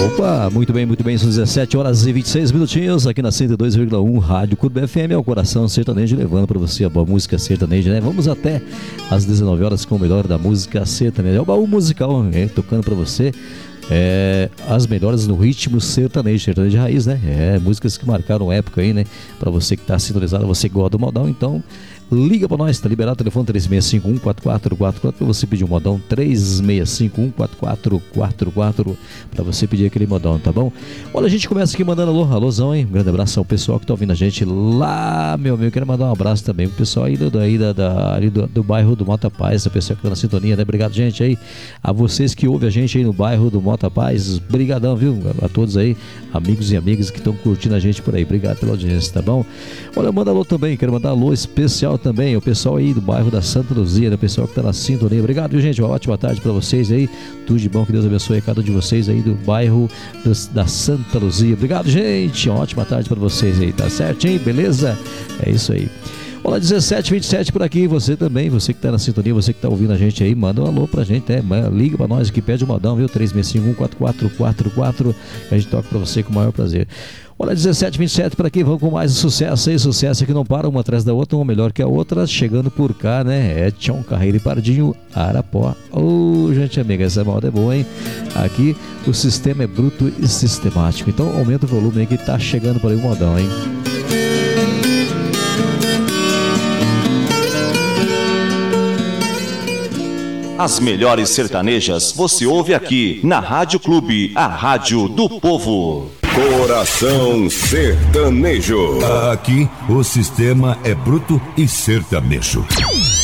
Opa, muito bem, são 17 horas e 26 minutinhos aqui na 102,1 Rádio Clube FM, é o Coração Sertanejo levando para você a boa música sertaneja, né? Vamos até às 19 horas com o melhor da música sertaneja, é o baú musical, tocando para você as melhores no ritmo sertanejo raiz, né? Músicas que marcaram época aí, né? Para você que tá sintonizado, você que gosta do modão, então liga pra nós, tá liberado o telefone 3651-4444 pra você pedir um modão, 3651-4444 pra você pedir aquele modão, tá bom? Olha, a gente começa aqui mandando alôzão, hein? Um grande abraço ao pessoal que tá ouvindo a gente lá, meu amigo. Quero mandar um abraço também pro pessoal aí do bairro do Mota Paz, o pessoal que tá na sintonia, né? Obrigado, gente, aí, a vocês que ouvem a gente aí no bairro do Mota Paz, brigadão, viu? A todos aí, amigos e amigas que estão curtindo a gente por aí, obrigado pela audiência, tá bom? Olha, manda alô também, quero mandar alô especial também, o pessoal aí do bairro da Santa Luzia, né? O pessoal que tá na sintonia, obrigado, viu, gente? Uma ótima tarde pra vocês aí, tudo de bom, que Deus abençoe a cada um de vocês aí do bairro da Santa Luzia, obrigado, gente, uma ótima tarde pra vocês aí, tá certinho? Beleza? É isso aí. Olá, 1727 por aqui, você também, você que tá na sintonia, você que tá ouvindo a gente aí, manda um alô pra gente, liga pra nós aqui, pede um modão, viu? 3651-4444, a gente toca pra você com o maior prazer. Olha, 1727 por aqui, vamos com mais sucesso aí, sucesso que não para, uma atrás da outra, uma melhor que a outra, chegando por cá, né? Tchão, Carreira e Pardinho, Arapó. Gente amiga, essa moda é boa, hein? Aqui o sistema é bruto e sistemático, então aumenta o volume aí que tá chegando por aí o modão, hein? As melhores sertanejas você ouve aqui na Rádio Clube, a rádio do povo. Coração Sertanejo. Aqui o sistema é bruto e sertanejo.